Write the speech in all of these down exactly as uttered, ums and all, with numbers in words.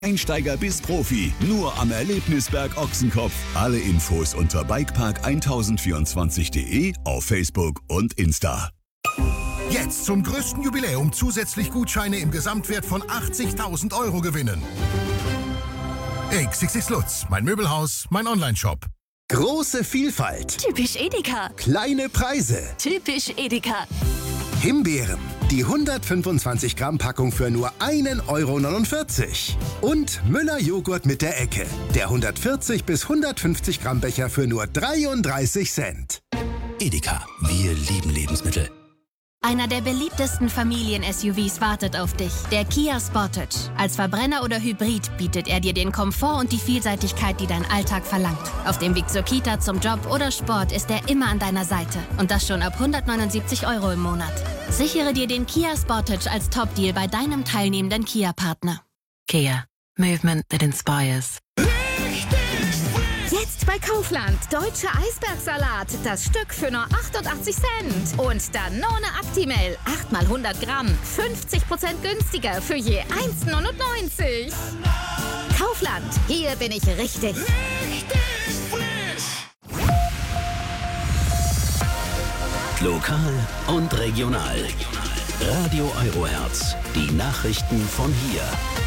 Einsteiger bis Profi, nur am Erlebnisberg Ochsenkopf. Alle Infos unter bikepark tausendvierundzwanzig punkt de, auf Facebook und Insta. Jetzt zum größten Jubiläum zusätzlich Gutscheine im Gesamtwert von achtzigtausend Euro gewinnen. X X X Lutz, mein Möbelhaus, mein Onlineshop. Große Vielfalt. Typisch Edeka. Kleine Preise. Typisch Edeka. Himbeeren. Die hundertfünfundzwanzig Gramm Packung für nur ein Euro neunundvierzig. Und Müller Joghurt mit der Ecke. Der hundertvierzig bis hundertfünfzig Gramm Becher für nur dreiunddreißig Cent. Edeka, wir lieben Lebensmittel. Einer der beliebtesten Familien-S U Vs wartet auf dich. Der Kia Sportage. Als Verbrenner oder Hybrid bietet er dir den Komfort und die Vielseitigkeit, die dein Alltag verlangt. Auf dem Weg zur Kita, zum Job oder Sport ist er immer an deiner Seite. Und das schon ab hundertneunundsiebzig Euro im Monat. Sichere dir den Kia Sportage als Top-Deal bei deinem teilnehmenden Kia-Partner. Kia. Movement that inspires. Jetzt bei Kaufland. Deutscher Eisbergsalat. Das Stück für nur achtundachtzig Cent. Und Danone Actimel. acht mal hundert Gramm. fünfzig Prozent günstiger für je eins neunundneunzig. Kaufland. Hier bin ich richtig. Richtig frisch. Lokal und regional. Radio Eurohertz. Die Nachrichten von hier.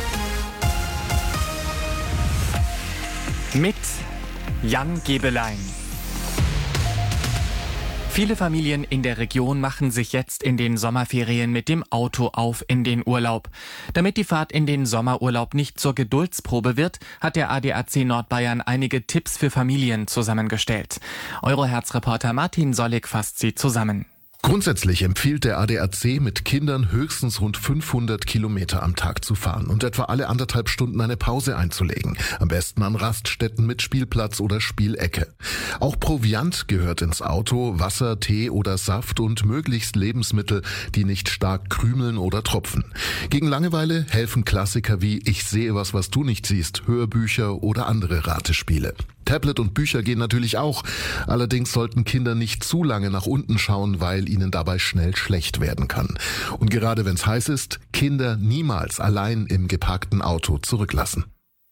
Mit Jan Gebelein. Viele Familien in der Region machen sich jetzt in den Sommerferien mit dem Auto auf in den Urlaub. Damit die Fahrt in den Sommerurlaub nicht zur Geduldsprobe wird, hat der A D A C Nordbayern einige Tipps für Familien zusammengestellt. Eurohertz-Reporter Martin Sollig fasst sie zusammen. Grundsätzlich empfiehlt der A D A C, mit Kindern höchstens rund fünfhundert Kilometer am Tag zu fahren und etwa alle anderthalb Stunden eine Pause einzulegen. Am besten an Raststätten mit Spielplatz oder Spielecke. Auch Proviant gehört ins Auto, Wasser, Tee oder Saft und möglichst Lebensmittel, die nicht stark krümeln oder tropfen. Gegen Langeweile helfen Klassiker wie Ich sehe was, was du nicht siehst, Hörbücher oder andere Ratespiele. Tablet und Bücher gehen natürlich auch. Allerdings sollten Kinder nicht zu lange nach unten schauen, weil ihnen dabei schnell schlecht werden kann. Und gerade wenn es heiß ist, Kinder niemals allein im geparkten Auto zurücklassen.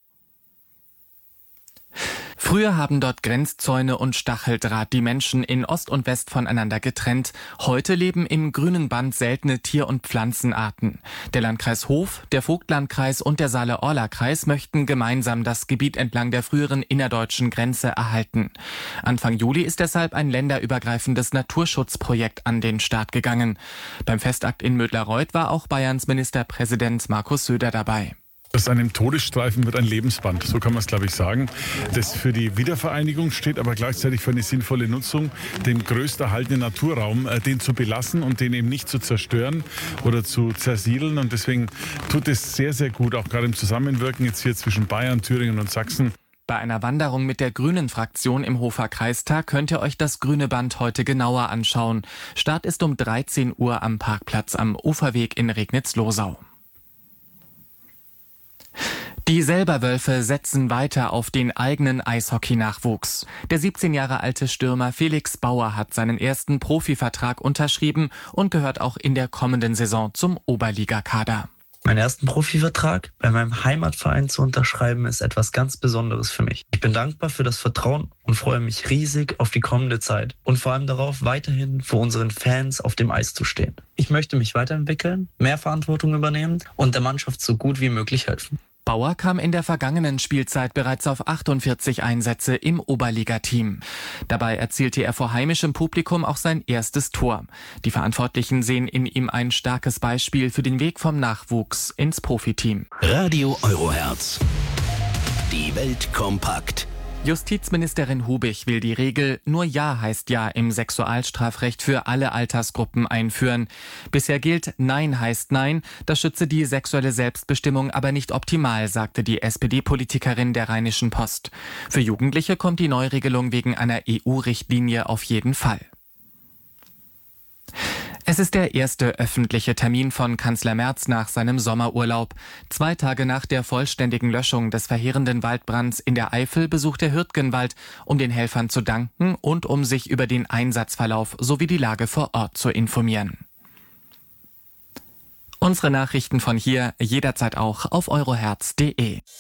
Früher haben dort Grenzzäune und Stacheldraht die Menschen in Ost und West voneinander getrennt. Heute leben im grünen Band seltene Tier- und Pflanzenarten. Der Landkreis Hof, der Vogtlandkreis und der Saale-Orla-Kreis möchten gemeinsam das Gebiet entlang der früheren innerdeutschen Grenze erhalten. Anfang Juli ist deshalb ein länderübergreifendes Naturschutzprojekt an den Start gegangen. Beim Festakt in Mödlareuth war auch Bayerns Ministerpräsident Markus Söder dabei. Aus einem Todesstreifen wird ein Lebensband, so kann man es, glaube ich, sagen. Das für die Wiedervereinigung steht, aber gleichzeitig für eine sinnvolle Nutzung, den größterhaltenen Naturraum, äh, den zu belassen und den eben nicht zu zerstören oder zu zersiedeln. Und deswegen tut es sehr, sehr gut, auch gerade im Zusammenwirken jetzt hier zwischen Bayern, Thüringen und Sachsen. Bei einer Wanderung mit der Grünen-Fraktion im Hofer Kreistag könnt ihr euch das grüne Band heute genauer anschauen. Start ist um dreizehn Uhr am Parkplatz am Uferweg in Regnitz-Losau. Die Selberwölfe setzen weiter auf den eigenen Eishockey-Nachwuchs. Der siebzehn Jahre alte Stürmer Felix Bauer hat seinen ersten Profivertrag unterschrieben und gehört auch in der kommenden Saison zum Oberligakader. Meinen ersten Profivertrag bei meinem Heimatverein zu unterschreiben, ist etwas ganz Besonderes für mich. Ich bin dankbar für das Vertrauen und freue mich riesig auf die kommende Zeit und vor allem darauf, weiterhin vor unseren Fans auf dem Eis zu stehen. Ich möchte mich weiterentwickeln, mehr Verantwortung übernehmen und der Mannschaft so gut wie möglich helfen. Bauer kam in der vergangenen Spielzeit bereits auf achtundvierzig Einsätze im Oberligateam. Dabei erzielte er vor heimischem Publikum auch sein erstes Tor. Die Verantwortlichen sehen in ihm ein starkes Beispiel für den Weg vom Nachwuchs ins Profiteam. Radio Eurohertz. Die Welt kompakt. Justizministerin Hubich will die Regel "Nur Ja heißt Ja" im Sexualstrafrecht für alle Altersgruppen einführen. Bisher gilt "Nein heißt Nein", das schütze die sexuelle Selbstbestimmung aber nicht optimal, sagte die S P D-Politikerin der Rheinischen Post. Für Jugendliche kommt die Neuregelung wegen einer E U-Richtlinie auf jeden Fall. Es ist der erste öffentliche Termin von Kanzler Merz nach seinem Sommerurlaub. Zwei Tage nach der vollständigen Löschung des verheerenden Waldbrands in der Eifel besucht er Hürtgenwald, um den Helfern zu danken und um sich über den Einsatzverlauf sowie die Lage vor Ort zu informieren. Unsere Nachrichten von hier jederzeit auch auf euroherz punkt de.